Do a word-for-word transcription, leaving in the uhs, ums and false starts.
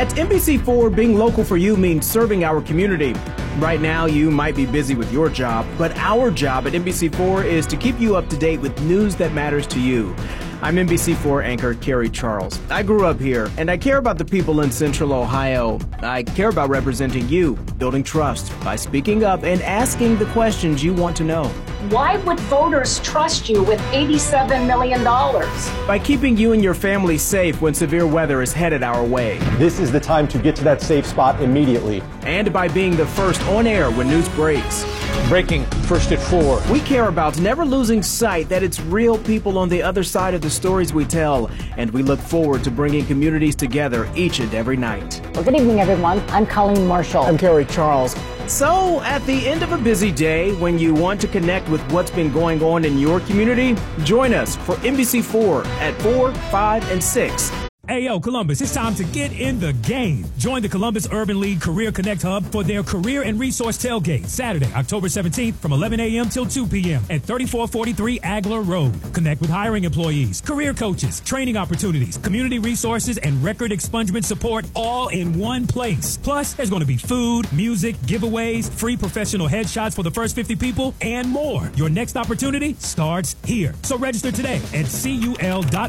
At N B C four, being local for you means serving our community. Right now, you might be busy with your job, but our job at N B C four is to keep you up to date with news that matters to you. I'm N B C four anchor Kerry Charles. I grew up here, and I care about the people in Central Ohio. I care about representing you, building trust by speaking up and asking the questions you want to know. Why would voters trust you with eighty-seven million dollars? By keeping you and your family safe when severe weather is headed our way. This is the time to get to that safe spot immediately. And by being the first on air when news breaks. Breaking first at four. We care about never losing sight that it's real people on the other side of the stories we tell, and we look forward to bringing communities together each and every night. Well, good evening, everyone. I'm Colleen Marshall. I'm Kerry Charles. So, at the end of a busy day, when you want to connect with what's been going on in your community, join us for N B C four at four, five, and six. Hey, yo, Columbus, it's time to get in the game. Join the Columbus Urban League Career Connect Hub for their Career and Resource Tailgate, Saturday, October seventeenth from eleven a.m. till two p.m. at thirty-four forty-three Agler Road. Connect with hiring employees, career coaches, training opportunities, community resources, and record expungement support all in one place. Plus, there's going to be food, music, giveaways, free professional headshots for the first fifty people, and more. Your next opportunity starts here. So register today at C U L dot